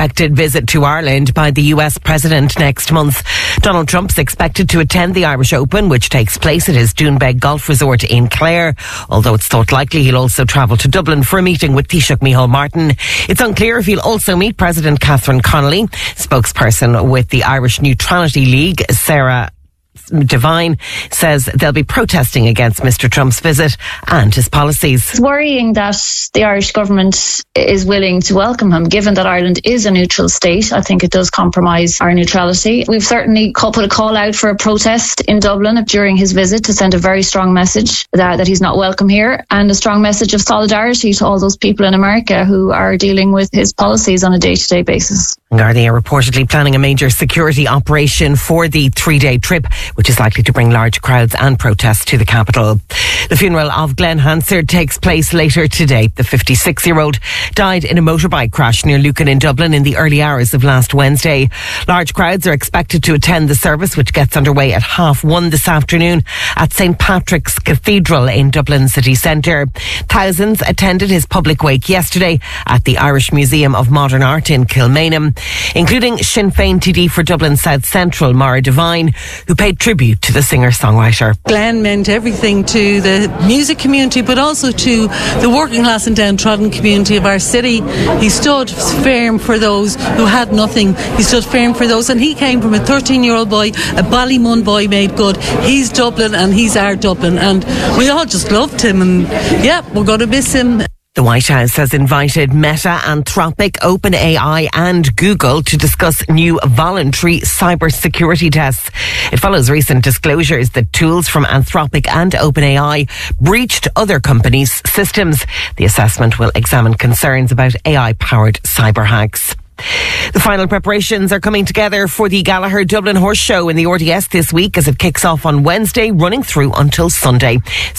expected visit to Ireland by the US President next month. Donald Trump's expected to attend the Irish Open, which takes place at his Doonbeg Golf Resort in Clare, although it's thought likely he'll also travel to Dublin for a meeting with Taoiseach Micheál Martin. It's unclear if he'll also meet President Catherine Connolly. Spokesperson with the Irish Neutrality League, Sarah Devine, says they'll be protesting against Mr. Trump's visit and his policies. It's worrying that the Irish government is willing to welcome him, given that Ireland is a neutral state. I think it does compromise our neutrality. We've certainly put a call out for a protest in Dublin during his visit to send a very strong message that he's not welcome here, and a strong message of solidarity to all those people in America who are dealing with his policies on a day-to-day basis. Gardaí are reportedly planning a major security operation for the 3-day trip, which is likely to bring large crowds and protests to the capital. The funeral of Glenn Hansard takes place later today. The 56-year-old died in a motorbike crash near Lucan in Dublin in the early hours of last Wednesday. Large crowds are expected to attend the service, which gets underway at 1:30 this afternoon at St. Patrick's Cathedral in Dublin city centre. Thousands attended his public wake yesterday at the Irish Museum of Modern Art in Kilmainham, including Sinn Féin TD for Dublin South Central, Maura Devine, who paid tribute to the singer-songwriter. Glenn meant everything to the music community, but also to the working class and downtrodden community of our city. He stood firm for those who had nothing. He stood firm for those, and he came from a 13-year-old boy, a Ballymun boy made good. He's Dublin and he's our Dublin, and we all just loved him, and yeah, we're going to miss him. The White House has invited Meta, Anthropic, OpenAI and Google to discuss new voluntary cybersecurity tests. It follows recent disclosures that tools from Anthropic and OpenAI breached other companies' systems. The assessment will examine concerns about AI-powered cyber hacks. The final preparations are coming together for the Gallagher Dublin Horse Show in the RDS this week as it kicks off on Wednesday, running through until Sunday.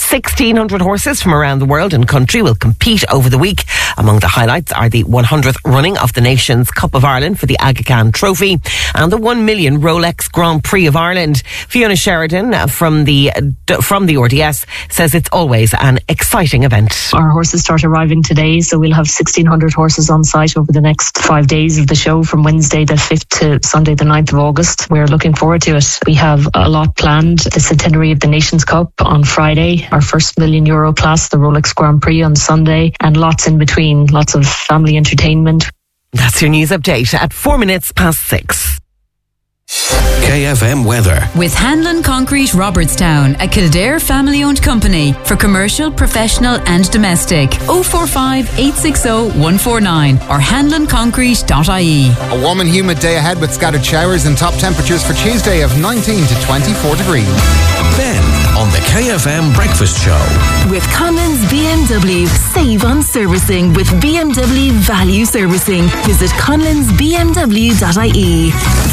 1,600 horses from around the world and country will compete over the week. Among the highlights are the 100th running of the Nations Cup of Ireland for the Aga Khan Trophy and the 1 million Rolex Grand Prix of Ireland. Fiona Sheridan from the RDS says it's always an exciting event. Our horses start arriving today, so we'll have 1,600 horses on site over the next 5 days of the show from Wednesday the 5th to Sunday the 9th of August. We're looking forward to it. We have a lot planned. The centenary of the Nations Cup on Friday, our first €1 million class, the Rolex Grand Prix on Sunday, and lots in between, lots of family entertainment. That's your news update at 6:04. KFM weather. With Hanlon Concrete Robertstown, a Kildare family-owned company for commercial, professional and domestic. 045 860 149 or hanlonconcrete.ie. A warm and humid day ahead with scattered showers and top temperatures for Tuesday of 19 to 24 degrees. Ben on the KFM Breakfast Show. With Conlon's BMW. Save on servicing with BMW Value Servicing. Visit conlonsbmw.ie.